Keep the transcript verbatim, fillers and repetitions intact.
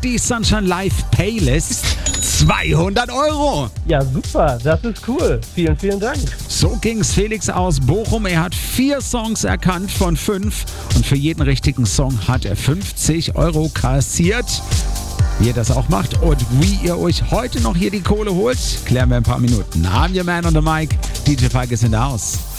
die Sunshine Live Playlist. zweihundert Euro. Ja, super, das ist cool. Vielen, vielen Dank. So ging's Felix aus Bochum. Er hat vier Songs erkannt von fünf und für jeden richtigen Song hat er fünfzig Euro kassiert. Wie ihr das auch macht und wie ihr euch heute noch hier die Kohle holt, klären wir in ein paar Minuten. I'm your man on the mic. D J Falk ist in der Haus.